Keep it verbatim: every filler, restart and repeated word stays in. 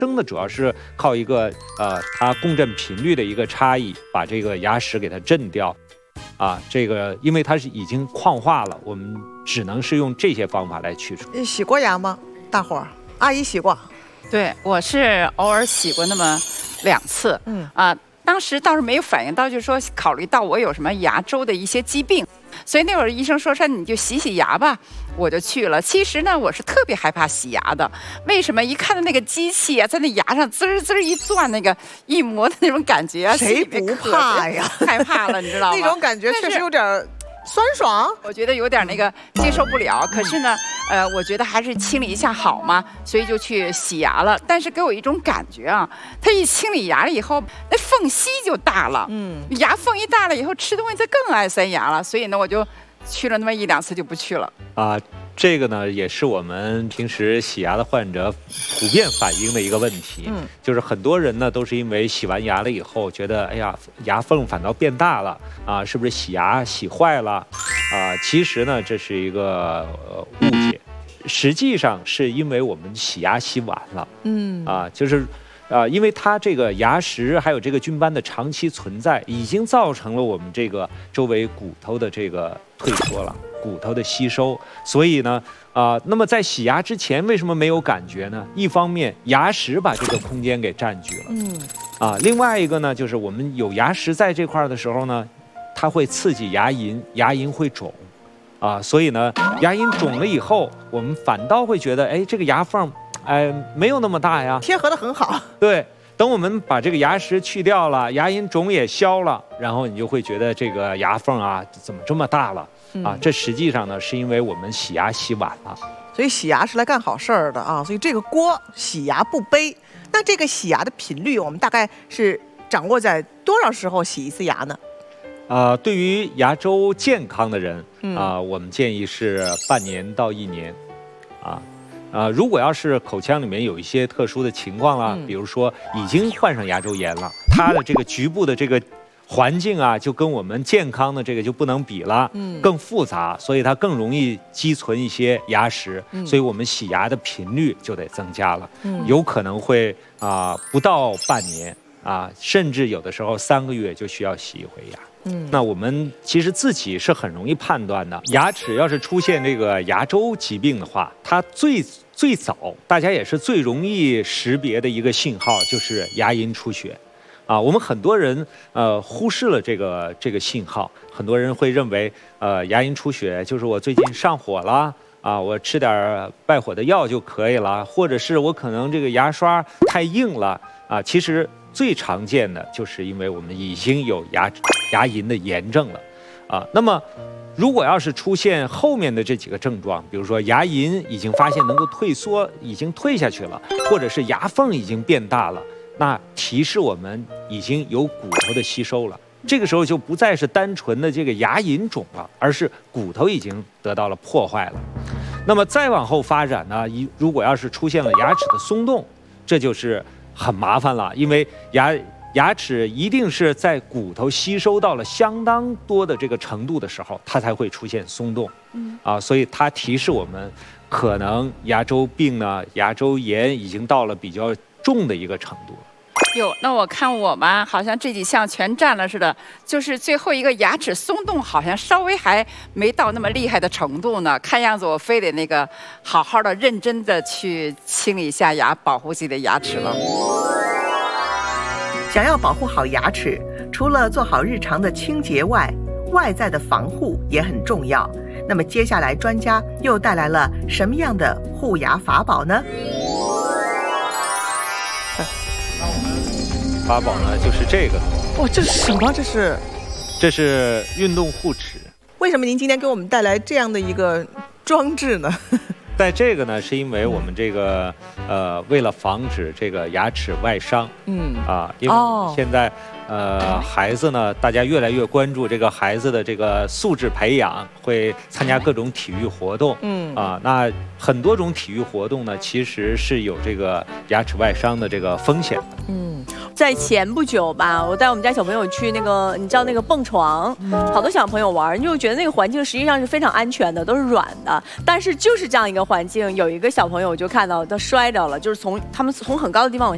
声的主要是靠一个呃它共振频率的一个差异，把这个牙石给它震掉。啊，这个因为它是已经矿化了，我们只能是用这些方法来去除。 洗过牙吗？大伙儿，阿姨洗过。 对，我是偶尔洗过那么两次。嗯啊，当时倒是没有反应到，就是说考虑到我有什么牙周的一些疾病，所以那会儿医生说说你就洗洗牙吧。 我就去了。其实呢，我是特别害怕洗牙的。为什么？一看到那个机器啊，在那牙上滋儿滋儿一转，那个一磨的那种感觉啊， 谁不怕呀？ 害怕了，你知道吗？ 那种感觉确实有点酸爽， 我觉得有点那个接受不了。可是呢，呃，我觉得还是清理一下好嘛，所以就去洗牙了。但是给我一种感觉啊，它一清理牙了以后，那缝隙就大了。嗯，牙缝一大了以后，吃东西它更爱塞牙了。所以呢，我就。 去了那么一两次就不去了啊，这个呢也是我们平时洗牙的患者普遍反映的一个问题，嗯，就是很多人呢都是因为洗完牙了以后觉得，哎呀，牙缝反倒变大了啊，是不是洗牙洗坏了啊？其实呢这是一个、呃、误解，实际上是因为我们洗牙洗晚了，嗯啊，就是。 啊、呃，因为它这个牙石还有这个菌斑的长期存在，已经造成了我们这个周围骨头的这个退缩了，骨头的吸收。所以呢，啊、呃，那么在洗牙之前为什么没有感觉呢？一方面牙石把这个空间给占据了，嗯，啊，另外一个呢，就是我们有牙石在这块的时候呢，它会刺激牙龈，牙龈会肿，啊，所以呢，牙龈肿了以后，我们反倒会觉得，哎，这个牙缝。 哎，没有那么大呀， 贴合的很好。 对，等我们把这个牙石去掉了，牙龈肿也消了，然后你就会觉得这个牙缝啊，怎么这么大了？嗯、啊，这实际上呢，是因为我们洗牙洗晚了。 所以洗牙是来干好事儿的啊，所以这个锅洗牙不背。那这个洗牙的频率，我们大概是掌握在多少时候洗一次牙呢？ 啊、呃，对于牙周健康的人啊、嗯呃，我们建议是半年到一年，啊。 啊、呃，如果要是口腔里面有一些特殊的情况啦，嗯、比如说已经患上牙周炎了，它的这个局部的这个环境啊，就跟我们健康的这个就不能比了，嗯，更复杂，所以它更容易积存一些牙石，嗯、所以我们洗牙的频率就得增加了，嗯，有可能会啊、呃、不到半年啊，甚至有的时候三个月就需要洗一回牙。 嗯，那我们其实自己是很容易判断的。牙齿要是出现这个牙周疾病的话，它最最早大家也是最容易识别的一个信号就是牙龈出血，啊，我们很多人呃忽视了这个这个信号，很多人会认为呃牙龈出血就是我最近上火了。 啊，我吃点败火的药就可以了，或者是我可能这个牙刷太硬了啊。其实最常见的就是因为我们已经有牙牙龈的炎症了，啊，那么如果要是出现后面的这几个症状，比如说牙龈已经发现能够退缩，已经退下去了，或者是牙缝已经变大了，那提示我们已经有骨头的吸收了。 这个时候就不再是单纯的这个牙龈肿了，而是骨头已经得到了破坏了。那么再往后发展呢，一如果要是出现了牙齿的松动，这就是很麻烦了，因为牙牙齿一定是在骨头吸收到了相当多的这个程度的时候，它才会出现松动。嗯啊，所以它提示我们，可能牙周病呢，牙周炎已经到了比较重的一个程度了。 哟，那我看我吧，好像这几项全占了似的，就是最后一个牙齿松动，好像稍微还没到那么厉害的程度呢。看样子我非得那个好好的、认真的去清理一下牙，保护自己的牙齿了。 想要保护好牙齿，除了做好日常的清洁外，外在的防护也很重要。那么接下来专家又带来了什么样的护牙法宝呢？ 法宝呢，就是这个。 哇，这是什么？这是， 这是运动护齿。 为什么您今天给我们带来这样的一个装置呢？ 带这个呢，是因为我们这个呃，为了防止这个牙齿外伤，嗯啊，因为现在、哦、呃孩子呢，大家越来越关注这个孩子的这个素质培养，会参加各种体育活动，嗯啊，那很多种体育活动呢，其实是有这个牙齿外伤的这个风险的，嗯。 在前不久吧，我带我们家小朋友去那个，你知道那个蹦床，好多小朋友玩，你就觉得那个环境实际上是非常安全的，都是软的。但是就是这样一个环境，有一个小朋友就看到他摔着了，就是从他们从很高的地方往下。